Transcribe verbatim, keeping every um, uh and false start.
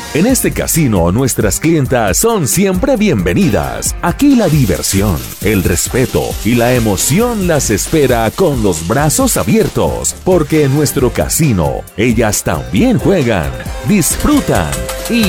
En este casino, nuestras clientas son siempre bienvenidas. Aquí la diversión, el respeto y la emoción las espera con los brazos abiertos, porque en nuestro casino, ellas también juegan, disfrutan y